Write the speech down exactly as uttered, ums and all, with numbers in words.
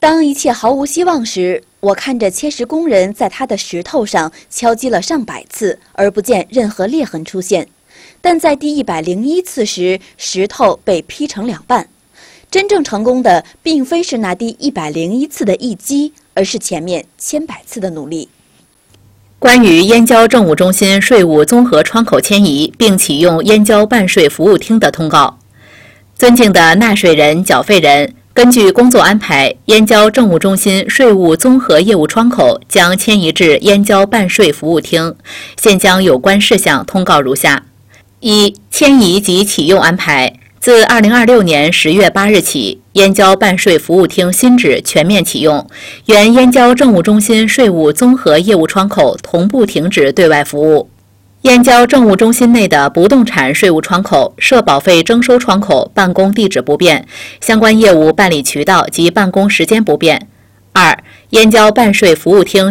当一切毫无希望时，我看着切石工人在他的石头上敲击了上百次，而不见任何裂痕出现。但在第一百零一次时，石头被劈成两半。真正成功的，并非是那第一百零一次的一击，而是前面千百次的努力。 关于燕郊政务中心税务综合窗口迁移并启用燕郊办税服务厅的通告。尊敬的纳税人、缴费人，根据工作安排，燕郊政务中心税务综合业务窗口将迁移至燕郊办税服务厅。现将有关事项通告如下：一、迁移及启用安排。自二零二六年十月八日起，燕郊办税服务厅新址全面启用，原燕郊政务中心税务综合业务窗口同步停止对外服务。燕郊政务中心内的不动产税务窗口、社保费征收窗口办公地址不变，相关业务办理渠道及办公时间不变。二、燕郊办税服务厅